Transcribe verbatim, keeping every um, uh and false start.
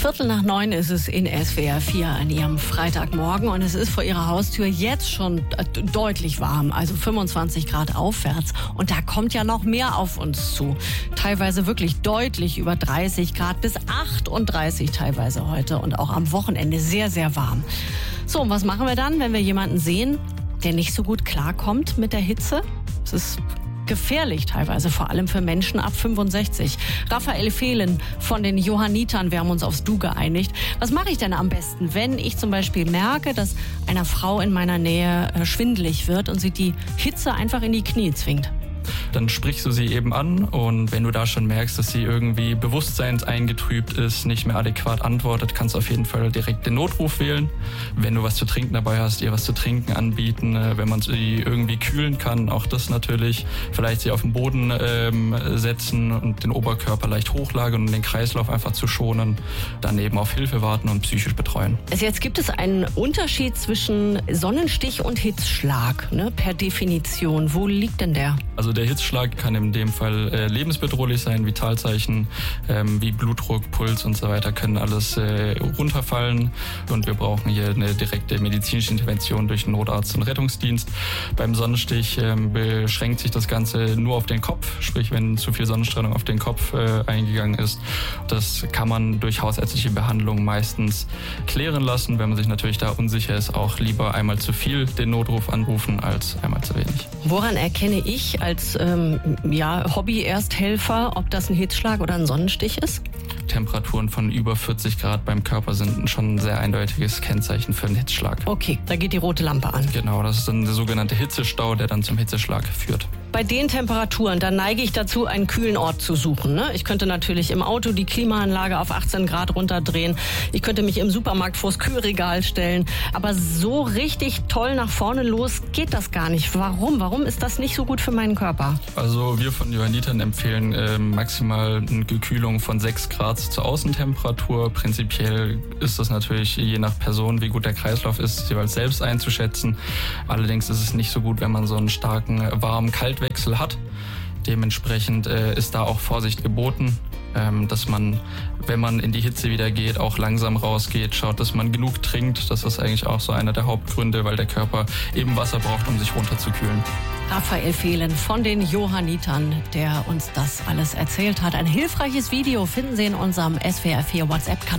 Viertel nach neun ist es in S W R vier an Ihrem Freitagmorgen und es ist vor Ihrer Haustür jetzt schon deutlich warm, also fünfundzwanzig Grad aufwärts. Und da kommt ja noch mehr auf uns zu. Teilweise wirklich deutlich über dreißig Grad bis achtunddreißig teilweise heute und auch am Wochenende sehr, sehr warm. So, und was machen wir dann, wenn wir jemanden sehen, der nicht so gut klarkommt mit der Hitze? Es ist gefährlich teilweise, vor allem für Menschen ab fünfundsechzig. Raphael Fehlen von den Johannitern, wir haben uns aufs Du geeinigt. Was mache ich denn am besten, wenn ich zum Beispiel merke, dass einer Frau in meiner Nähe schwindelig wird und sie die Hitze einfach in die Knie zwingt? Dann sprichst du sie eben an und wenn du da schon merkst, dass sie irgendwie bewusstseinseingetrübt ist, nicht mehr adäquat antwortet, kannst du auf jeden Fall direkt den Notruf wählen. Wenn du was zu trinken dabei hast, ihr was zu trinken anbieten, wenn man sie irgendwie kühlen kann, auch das natürlich. Vielleicht sie auf den Boden ähm, setzen und den Oberkörper leicht hochlagern, um den Kreislauf einfach zu schonen. Dann eben auf Hilfe warten und psychisch betreuen. Also jetzt gibt es einen Unterschied zwischen Sonnenstich und Hitzschlag, ne, per Definition. Wo liegt denn der? Also der Hitzschlag kann in dem Fall äh, lebensbedrohlich sein. Vitalzeichen ähm, wie Blutdruck, Puls und so weiter können alles äh, runterfallen. Und wir brauchen hier eine direkte medizinische Intervention durch einen Notarzt und Rettungsdienst. Beim Sonnenstich ähm, beschränkt sich das Ganze nur auf den Kopf. Sprich, wenn zu viel Sonnenstrahlung auf den Kopf äh, eingegangen ist. Das kann man durch hausärztliche Behandlung meistens klären lassen. Wenn man sich natürlich da unsicher ist, auch lieber einmal zu viel den Notruf anrufen als einmal zu wenig. Woran erkenne ich als ähm, ja, Hobby-Ersthelfer, ob das ein Hitzschlag oder ein Sonnenstich ist? Temperaturen von über vierzig Grad beim Körper sind schon ein sehr eindeutiges Kennzeichen für einen Hitzschlag. Okay, da geht die rote Lampe an. Genau, das ist dann der sogenannte Hitzestau, der dann zum Hitzeschlag führt. Bei den Temperaturen, da neige ich dazu, einen kühlen Ort zu suchen. Ne? Ich könnte natürlich im Auto die Klimaanlage auf achtzehn Grad runterdrehen. Ich könnte mich im Supermarkt vors Kühlregal stellen. Aber so richtig toll nach vorne los geht das gar nicht. Warum? Warum ist das nicht so gut für meinen Körper? Also wir von Johannitern empfehlen äh, maximal eine Gekühlung von sechs Grad zur Außentemperatur. Prinzipiell ist das natürlich je nach Person, wie gut der Kreislauf ist, jeweils selbst einzuschätzen. Allerdings ist es nicht so gut, wenn man so einen starken warm-kalt-Wechsel hat. Dementsprechend äh, ist da auch Vorsicht geboten, ähm, dass man, wenn man in die Hitze wieder geht, auch langsam rausgeht, schaut, dass man genug trinkt. Das ist eigentlich auch so einer der Hauptgründe, weil der Körper eben Wasser braucht, um sich runterzukühlen. Raphael Fehlen von den Johannitern, der uns das alles erzählt hat. Ein hilfreiches Video finden Sie in unserem S W R vier WhatsApp-Kanal.